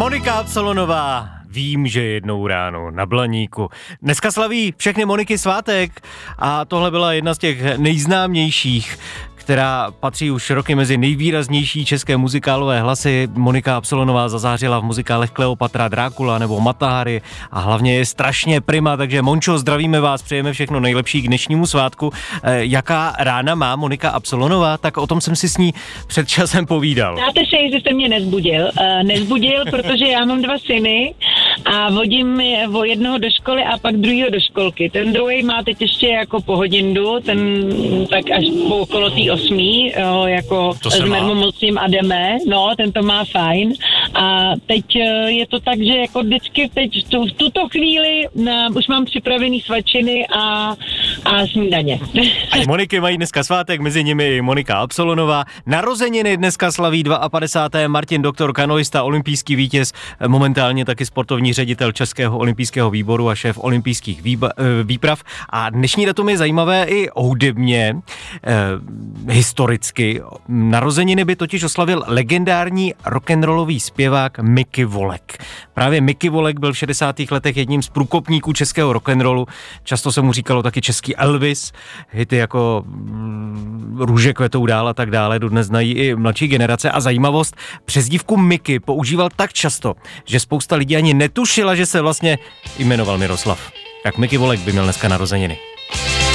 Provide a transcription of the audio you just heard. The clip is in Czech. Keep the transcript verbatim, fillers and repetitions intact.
Monika Absolonová, vím, že jednou ráno na Blaníku. Dneska slaví všechny Moniky svátek a tohle byla jedna z těch nejznámějších, která patří už roky mezi nejvýraznější české muzikálové hlasy. Monika Absolonová zazářila v muzikálech Kleopatra, Drákula nebo Mata Hari a hlavně je strašně prima, takže Mončo, zdravíme vás, přejeme všechno nejlepší k dnešnímu svátku. E, jaká rána má Monika Absolonová, tak o tom jsem si s ní před časem povídal. Dáte se, že jste mě nezbudil. Uh, nezbudil, protože já mám dva syny a vodím je o jednoho do školy a pak druhýho do školky. Ten druhý má teď ještě jako po hodinu, ten tak až po okolo té osmí, jo, jako s mermomocím a jdeme, no, ten to má fajn. A teď je to tak, že jako vždycky teď tu, v tuto chvíli na, už mám připravený svačiny a, a snídaně. A Moniky mají dneska svátek, mezi nimi i Monika Absolonová. Narozeniny dneska slaví padesátého druhého Martin Doktor, kanoista, olympijský vítěz, momentálně taky sportovní ředitel Českého olympijského výboru a šéf olympijských výba, výprav. A dnešní datum je zajímavé i hudebně, eh, historicky. Narozeniny by totiž oslavil legendární rock'n'rollový zpěvák Mickey Volek. Právě Mickey Volek byl v šedesátých letech jedním z průkopníků českého rock'n'rollu. Často se mu říkalo taky český Elvis. Hity jako Růže kvetou dál a tak dále dodnes znají i mladší generace. A zajímavost, přezdívku Mickey používal tak často, že spousta lidí ani netušila, že se vlastně jmenoval Miroslav. Tak Mickey Volek by měl dneska narozeniny.